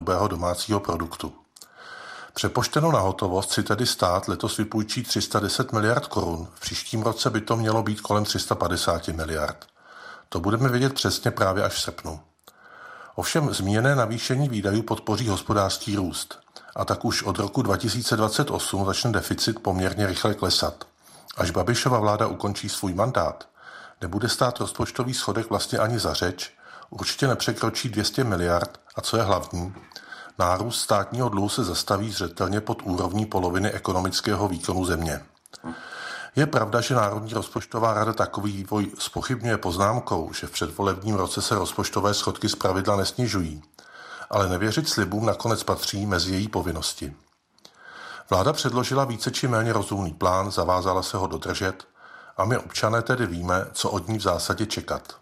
hrubého domácího produktu. Přepočteno na hotovost si tedy stát letos vypůjčí 310 miliard korun, v příštím roce by to mělo být kolem 350 miliard. To budeme vědět přesně právě až v srpnu. Ovšem zmíněné navýšení výdajů podpoří hospodářský růst a tak už od roku 2028 začne deficit poměrně rychle klesat. Až Babišova vláda ukončí svůj mandát, nebude stát rozpočtový schodek vlastně ani za řeč, určitě nepřekročí 200 miliard a co je hlavní, nárůst státního dluhu se zastaví zřetelně pod úrovní poloviny ekonomického výkonu země. Je pravda, že Národní rozpočtová rada takový vývoj zpochybňuje poznámkou, že v předvolebním roce se rozpočtové schodky zpravidla nesnižují, ale nevěřit slibům nakonec patří mezi její povinnosti. Vláda předložila více či méně rozumný plán, zavázala se ho dodržet a my občané tedy víme, co od ní v zásadě čekat.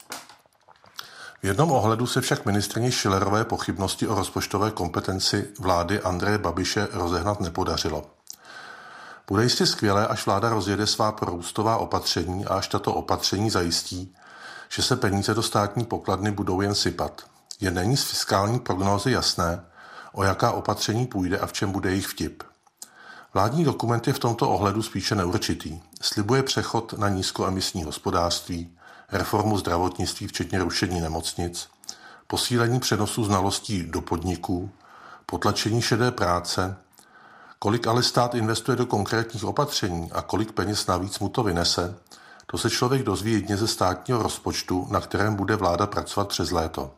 V jednom ohledu se však ministryni Schillerové pochybnosti o rozpočtové kompetenci vlády Andreje Babiše rozehnat nepodařilo. Bude jistě skvělé, až vláda rozjede svá prorůstová opatření a až tato opatření zajistí, že se peníze do státní pokladny budou jen sypat. Jen není z fiskální prognózy jasné, o jaká opatření půjde a v čem bude jejich vtip. Vládní dokument je v tomto ohledu spíše neurčitý. Slibuje přechod na nízkoemisní hospodářství, reformu zdravotnictví včetně rušení nemocnic, posílení přenosu znalostí do podniků, potlačení šedé práce. Kolik ale stát investuje do konkrétních opatření a kolik peněz navíc mu to vynese, to se člověk dozví jedině ze státního rozpočtu, na kterém bude vláda pracovat přes léto.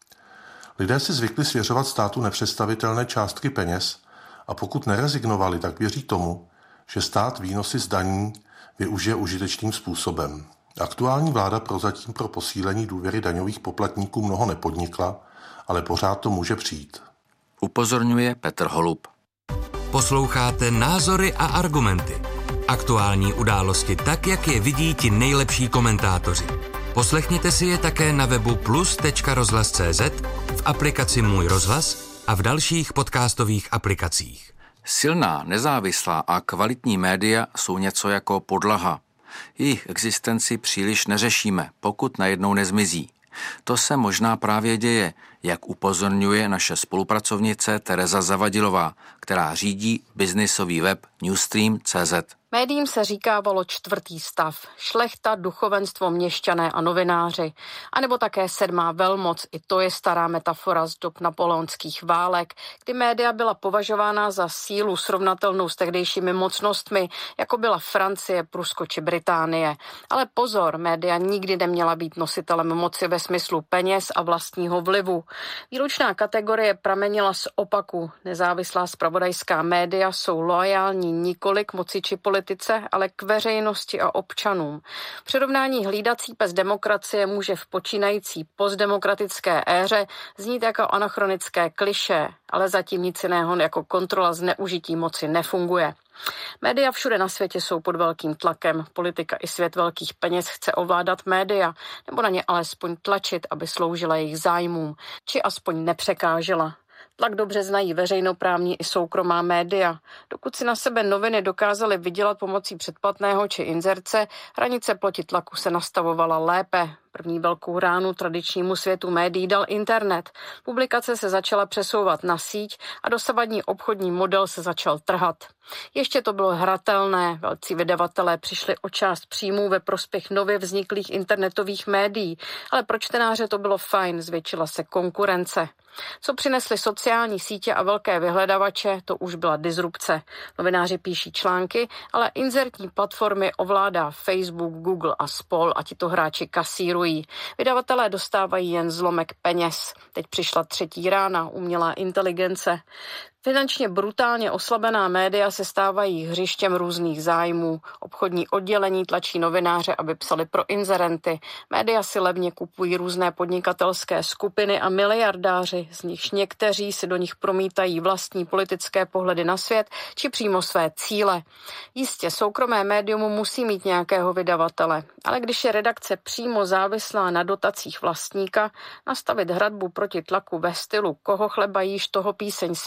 Lidé si zvykli svěřovat státu nepředstavitelné částky peněz a pokud nerezignovali, tak věří tomu, že stát výnosy z daní využije užitečným způsobem. Aktuální vláda prozatím pro posílení důvěry daňových poplatníků mnoho nepodnikla, ale pořád to může přijít. Upozorňuje Petr Holub. Posloucháte Názory a argumenty. Aktuální události tak, jak je vidí ti nejlepší komentátoři. Poslechněte si je také na webu plus.rozhlas.cz, v aplikaci Můj rozhlas a v dalších podcastových aplikacích. Silná, nezávislá a kvalitní média jsou něco jako podlaha. Jejich existenci příliš neřešíme, pokud najednou nezmizí. To se možná právě děje, jak upozorňuje naše spolupracovnice Tereza Zavadilová, která řídí biznisový web Newstream.cz. Médiím se říkávalo čtvrtý stav, šlechta, duchovenstvo, měšťané a novináři, anebo také sedmá velmoc, i to je stará metafora z dob napoleonských válek, kdy média byla považována za sílu srovnatelnou s tehdejšími mocnostmi, jako byla Francie, Prusko či Británie. Ale pozor, média nikdy neměla být nositelem moci ve smyslu peněz a vlastního vlivu. Výlučná kategorie pramenila z opaku. Nezávislá zpravodajská média jsou loajální nikoli k moci či politice, ale k veřejnosti a občanům. Přirovnání hlídací pes demokracie může v počínající postdemokratické éře znít jako anachronické klišé, ale zatím nic jiného jako kontrola zneužití moci nefunguje. Média všude na světě jsou pod velkým tlakem. Politika i svět velkých peněz chce ovládat média, nebo na ně alespoň tlačit, aby sloužila jejich zájmům, či aspoň nepřekážela. Tlak dobře znají veřejnoprávní i soukromá média. Dokud si na sebe noviny dokázaly vydělat pomocí předplatného či inzerce, hranice proti tlaku se nastavovala lépe. První velkou ránu tradičnímu světu médií dal internet. Publikace se začala přesouvat na síť a dosavadní obchodní model se začal trhat. Ještě to bylo hratelné, velcí vydavatelé přišli o část příjmů ve prospěch nově vzniklých internetových médií, ale pro čtenáře to bylo fajn, zvětšila se konkurence. Co přinesly sociální sítě a velké vyhledavače, to už byla disrupce. Novináři píší články, ale inzertní platformy ovládá Facebook, Google a spol a tito hráči kasírují. Vydavatelé dostávají jen zlomek peněz. Teď přišla třetí rána, umělá inteligence. Finančně brutálně oslabená média se stávají hřištěm různých zájmů. Obchodní oddělení tlačí novináře, aby psali pro inzerenty. Média si levně kupují různé podnikatelské skupiny a miliardáři, z nichž někteří si do nich promítají vlastní politické pohledy na svět či přímo své cíle. Jistě, soukromé médium musí mít nějakého vydavatele, ale když je redakce přímo závislá na dotacích vlastníka, nastavit hradbu proti tlaku ve stylu koho chleba jíš, toho píseň zpívej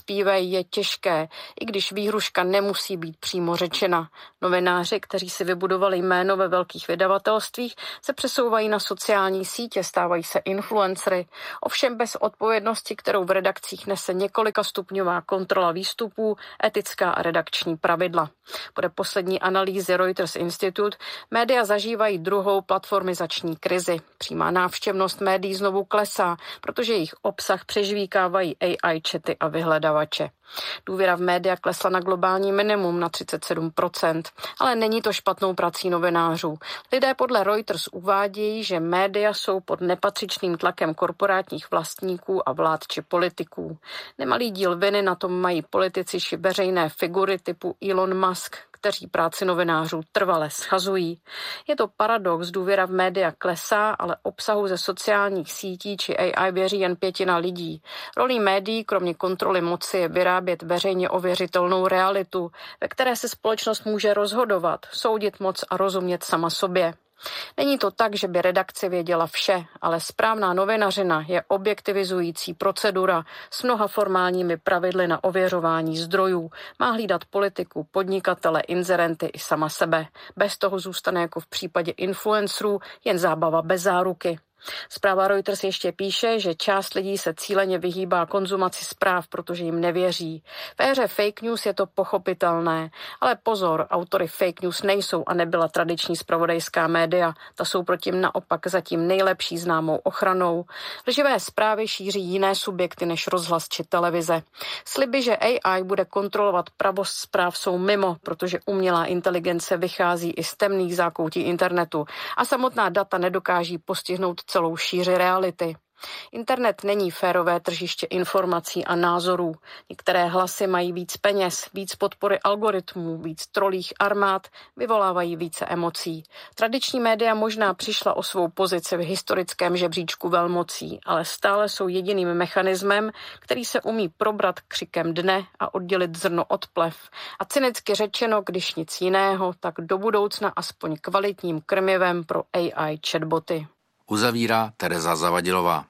říkají, je těžké, i když výhruška nemusí být přímo řečena. Novináři, kteří si vybudovali jméno ve velkých vydavatelstvích, se přesouvají na sociální sítě, stávají se influencery, ovšem bez odpovědnosti, kterou v redakcích nese několikastupňová kontrola výstupů, etická a redakční pravidla. Podle poslední analýzy Reuters Institute média zažívají druhou platformizační krizi. Přímá návštěvnost médií znovu klesá, protože jejich obsah přežvíkávají AI chaty a vyhledavače. Důvěra v média klesla na globální minimum na 37%, ale není to špatnou prací novinářů. Lidé podle Reuters uvádějí, že média jsou pod nepatřičným tlakem korporátních vlastníků a vlád či politiků. Nemalý díl viny na tom mají politici či veřejné figury typu Elon Musk, kteří práci novinářů trvale schazují. Je to paradox, důvěra v média klesá, ale obsahu ze sociálních sítí či AI věří jen 1/5 lidí. Rolí médií, kromě kontroly moci, je vyrábět veřejně ověřitelnou realitu, ve které se společnost může rozhodovat, soudit moc a rozumět sama sobě. Není to tak, že by redakce věděla vše, ale správná novinařina je objektivizující procedura s mnoha formálními pravidly na ověřování zdrojů. Má hlídat politiku, podnikatele, inzerenty i sama sebe. Bez toho zůstane jako v případě influencerů jen zábava bez záruky. Zpráva Reuters ještě píše, že část lidí se cíleně vyhýbá konzumaci zpráv, protože jim nevěří. V éře fake news je to pochopitelné, ale pozor, autory fake news nejsou a nebyla tradiční zpravodajská média. Ta jsou proti naopak zatím nejlepší známou ochranou. Lživé zprávy šíří jiné subjekty než rozhlas či televize. Sliby, že AI bude kontrolovat pravost zpráv, jsou mimo, protože umělá inteligence vychází i z temných zákoutí internetu a samotná data nedokáží postihnout celou šíři reality. Internet není férové tržiště informací a názorů. Některé hlasy mají víc peněz, víc podpory algoritmů, víc trolích armád, vyvolávají více emocí. Tradiční média možná přišla o svou pozici v historickém žebříčku velmocí, ale stále jsou jediným mechanismem, který se umí probrat křikem dne a oddělit zrno od plev. A cynicky řečeno, když nic jiného, tak do budoucna aspoň kvalitním krmivem pro AI chatboty. Uzavírá Tereza Zavadilová.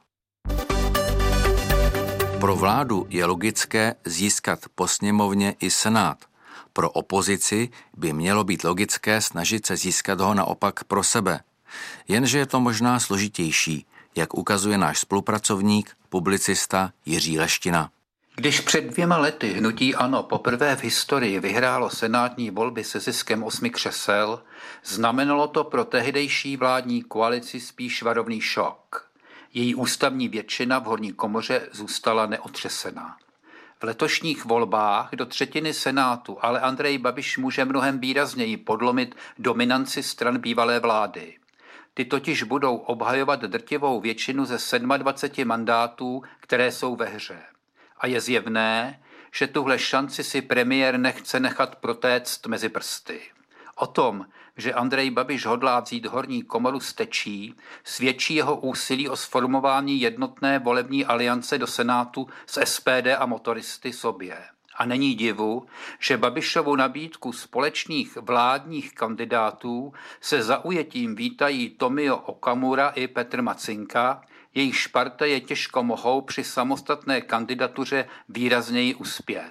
Pro vládu je logické získat po sněmovně i senát. Pro opozici by mělo být logické snažit se získat ho naopak pro sebe. Jenže je to možná složitější, jak ukazuje náš spolupracovník, publicista Jiří Leština. Když před 2 lety hnutí ANO poprvé v historii vyhrálo senátní volby se ziskem 8 křesel, znamenalo to pro tehdejší vládní koalici spíš varovný šok. Její ústavní většina v horní komoře zůstala neotřesená. V letošních volbách do 1/3 senátu ale Andrej Babiš může mnohem výrazněji podlomit dominanci stran bývalé vlády. Ty totiž budou obhajovat drtivou většinu ze 27 mandátů, které jsou ve hře. A je zjevné, že tuhle šanci si premiér nechce nechat protéct mezi prsty. O tom, že Andrej Babiš hodlá vzít horní komoru z tečí, svědčí jeho úsilí o sformování jednotné volební aliance do Senátu s SPD a motoristy sobě. A není divu, že Babišovu nabídku společných vládních kandidátů se zaujetím vítají Tomio Okamura i Petr Macinka, jejich partaje těžko mohou při samostatné kandidatuře výrazněji uspět.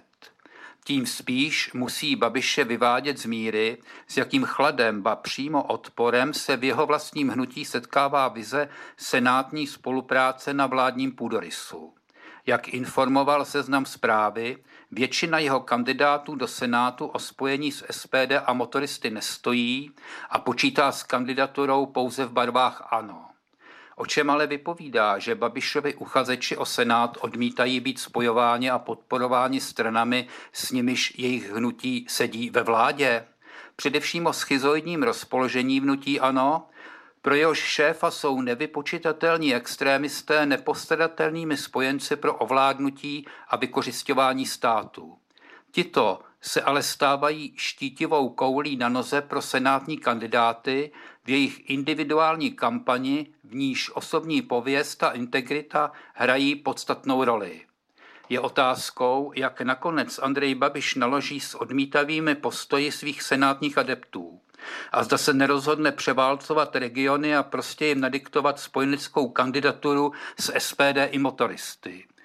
Tím spíš musí Babiše vyvádět z míry, s jakým chladem, ba přímo odporem se v jeho vlastním hnutí setkává vize senátní spolupráce na vládním půdorysu. Jak informoval Seznam Zprávy, většina jeho kandidátů do Senátu o spojení s SPD a motoristy nestojí a počítá s kandidaturou pouze v barvách ANO. O čem ale vypovídá, že Babišovi uchazeči o Senát odmítají být spojováni a podporováni stranami, s nimiž jejich hnutí sedí ve vládě? Především o schizoidním rozpoložení hnutí ANO, pro jehož šéfa jsou nevypočitatelní extrémisté nepostradatelnými spojenci pro ovládnutí a vykořisťování státu. Tito se ale stávají štítivou koulí na noze pro senátní kandidáty v jejich individuální kampani, v níž osobní pověst a integrita hrají podstatnou roli. Je otázkou, jak nakonec Andrej Babiš naloží s odmítavými postoji svých senátních adeptů. A zda se nerozhodne převálcovat regiony a prostě jim nadiktovat spojeneckou kandidaturu s SPD i motoristy.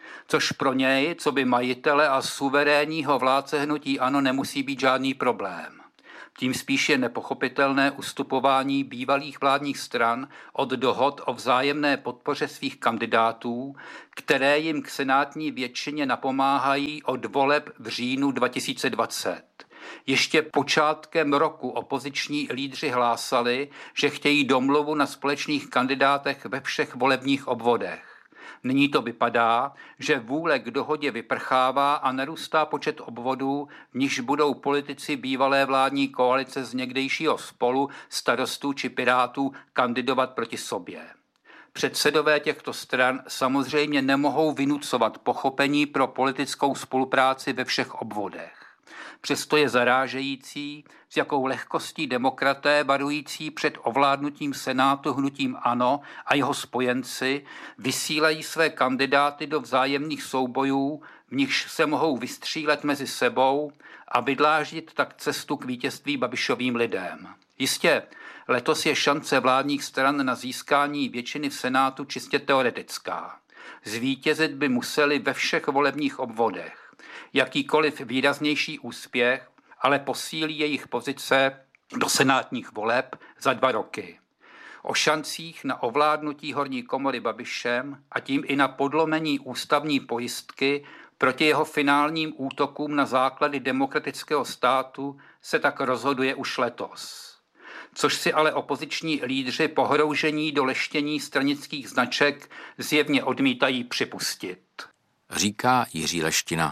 což pro něj, co by majitele a suverénního vládce hnutí ANO, nemusí být žádný problém. Tím spíš je nepochopitelné ustupování bývalých vládních stran od dohod o vzájemné podpoře svých kandidátů, které jim k senátní většině napomáhají od voleb v říjnu 2020. Ještě počátkem roku opoziční lídři hlásali, že chtějí domluvu na společných kandidátech ve všech volebních obvodech. Nyní to vypadá, že vůle k dohodě vyprchává a narůstá počet obvodů, v nichž budou politici bývalé vládní koalice z někdejšího Spolu, Starostů či Pirátů kandidovat proti sobě. Předsedové těchto stran samozřejmě nemohou vynucovat pochopení pro politickou spolupráci ve všech obvodech. Přesto je zarážející, s jakou lehkostí demokraté varující před ovládnutím Senátu hnutím ANO a jeho spojenci vysílají své kandidáty do vzájemných soubojů, v nichž se mohou vystřílet mezi sebou a vydláždit tak cestu k vítězství Babišovým lidem. Jistě, letos je šance vládních stran na získání většiny v Senátu čistě teoretická. Zvítězit by museli ve všech volebních obvodech. Jakýkoliv výraznější úspěch ale posílí jejich pozice do senátních voleb za 2 roky. O šancích na ovládnutí horní komory Babišem a tím i na podlomení ústavní pojistky proti jeho finálním útokům na základy demokratického státu se tak rozhoduje už letos. Což si ale opoziční lídři pohroužení do leštění stranických značek zjevně odmítají připustit. Říká Jiří Leština.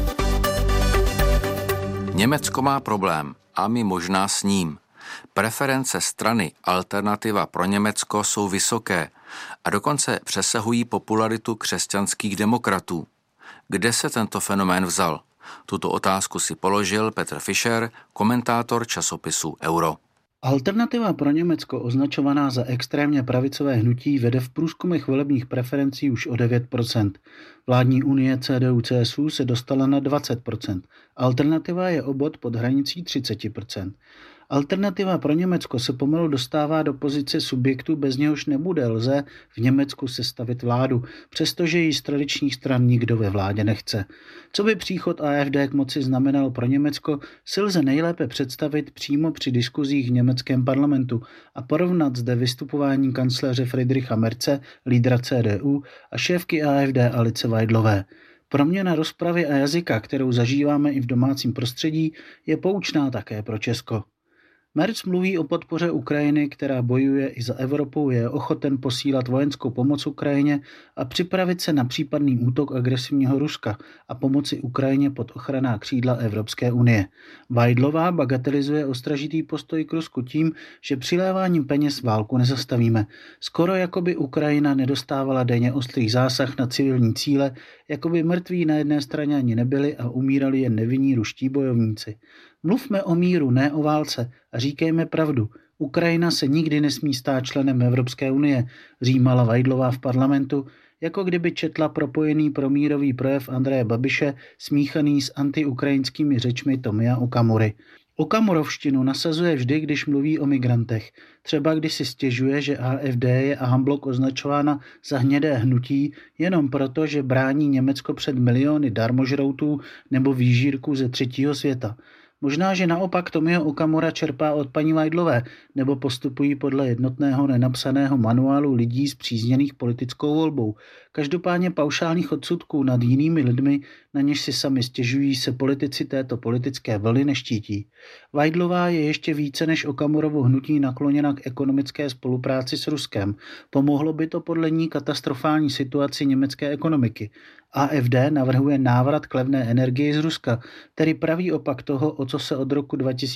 Německo má problém a my možná s ním. Preference strany Alternativa pro Německo jsou vysoké a dokonce přesahují popularitu křesťanských demokratů. Kde se tento fenomén vzal? Tuto otázku si položil Petr Fischer, komentátor časopisu Euro. Alternativa pro Německo, označovaná za extrémně pravicové hnutí, vede v průzkumech volebních preferencí už o 9%. Vládní unie CDU-CSU se dostala na 20%. Alternativa je o bod pod hranicí 30%. Alternativa pro Německo se pomalu dostává do pozice subjektu, bez něhož nebude lze v Německu sestavit vládu, přestože ji z tradičních stran nikdo ve vládě nechce. Co by příchod AfD k moci znamenal pro Německo, si lze nejlépe představit přímo při diskuzích v německém parlamentu a porovnat zde vystupování kancléře Friedricha Merze, lídra CDU, a šéfky AfD Alice Weidlové. Proměna rozpravy a jazyka, kterou zažíváme i v domácím prostředí, je poučná také pro Česko. Merz mluví o podpoře Ukrajiny, která bojuje i za Evropou, je ochoten posílat vojenskou pomoc Ukrajině a připravit se na případný útok agresivního Ruska a pomoci Ukrajině pod ochranná křídla Evropské unie. Weidlová bagatelizuje ostražitý postoj k Rusku tím, že přiléváním peněz válku nezastavíme. Skoro jako by Ukrajina nedostávala denně ostrý zásah na civilní cíle, jako by mrtví na jedné straně ani nebyli a umírali jen nevinní ruští bojovníci. Mluvme o míru, ne o válce a říkejme pravdu. Ukrajina se nikdy nesmí stát členem Evropské unie, římala Weidlová v parlamentu, jako kdyby četla propojený promírový projev Andreje Babiše smíchaný s antiukrajinskými řečmi Tomia Okamury. Okamurovštinu nasazuje vždy, když mluví o migrantech. Třeba když si stěžuje, že AfD je en-bloc označována za hnědé hnutí jenom proto, že brání Německo před miliony darmožroutů nebo výžírků ze třetího světa. Možná, že naopak Tomio Okamura čerpá od paní Weidlové, nebo postupují podle jednotného nenapsaného manuálu lidí spřízněných politickou volbou. Každopádně paušálních odsudků nad jinými lidmi, na něž si sami stěžují, se politici této politické vlny neštítí. Weidlová je ještě více než Okamurovo hnutí nakloněna k ekonomické spolupráci s Ruskem. Pomohlo by to podle ní katastrofální situaci německé ekonomiky. AfD navrhuje návrat k levné energii z Ruska, tedy pravý opak toho, o co se od roku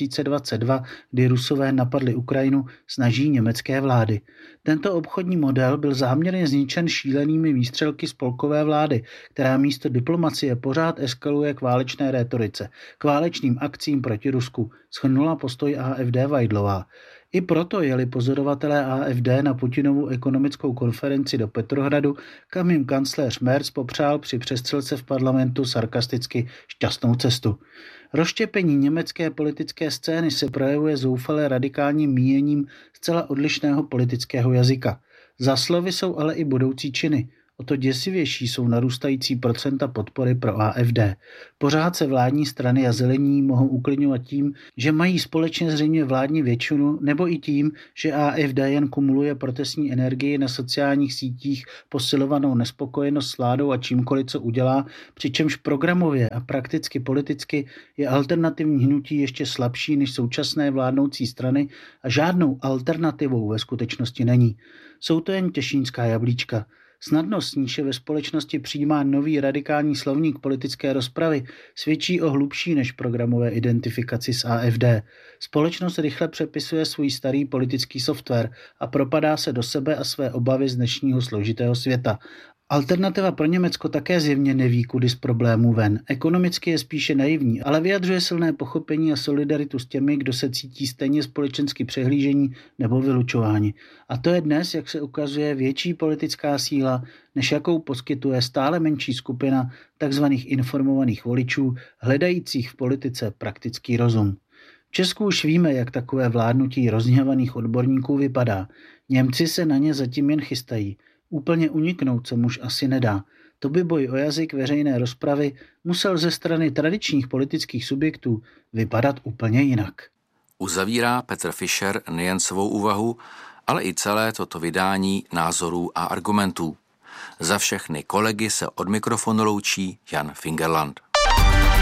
2022, kdy Rusové napadli Ukrajinu, snaží německé vlády. Tento obchodní model byl záměrně zničen šílenými výstřelky spolkové vlády, která místo diplomacie pořád eskaluje k válečné rétorice, k válečným akcím proti Rusku, shrnula postoj AfD Weidlová. I proto jeli pozorovatelé AfD na Putinovu ekonomickou konferenci do Petrohradu, kam jim kancléř Merz popřál při přestřelce v parlamentu sarkasticky šťastnou cestu. Rozštěpení německé politické scény se projevuje zoufale radikálním míněním zcela odlišného politického jazyka. Za slovy jsou ale i budoucí činy. O to děsivější jsou narůstající procenta podpory pro AfD. Pořád se vládní strany a zelení mohou uklidňovat tím, že mají společně zřejmě vládní většinu, nebo i tím, že AfD jen kumuluje protestní energii na sociálních sítích, posilovanou nespokojenost s vládou a čímkoliv, co udělá, přičemž programově a prakticky politicky je alternativní hnutí ještě slabší než současné vládnoucí strany a žádnou alternativou ve skutečnosti není. Jsou to jen těšínská jablíčka. Snadnost, s níž je ve společnosti přijímá nový radikální slovník politické rozpravy, svědčí o hlubší než programové identifikaci s AfD. Společnost rychle přepisuje svůj starý politický software a propadá se do sebe a své obavy z dnešního složitého světa. Alternativa pro Německo také zjevně neví, kudy z problémů ven. Ekonomicky je spíše naivní, ale vyjadřuje silné pochopení a solidaritu s těmi, kdo se cítí stejně společensky přehlížení nebo vylučováni. A to je dnes, jak se ukazuje, větší politická síla, než jakou poskytuje stále menší skupina takzvaných informovaných voličů, hledajících v politice praktický rozum. V Česku už víme, jak takové vládnutí rozhněvaných odborníků vypadá. Němci se na ně zatím jen chystají. Úplně uniknout se muž asi nedá. To by boj o jazyk veřejné rozpravy musel ze strany tradičních politických subjektů vypadat úplně jinak. Uzavírá Petr Fischer nejen svou úvahu, ale i celé toto vydání názorů a argumentů. Za všechny kolegy se od mikrofonu loučí Jan Fingerland.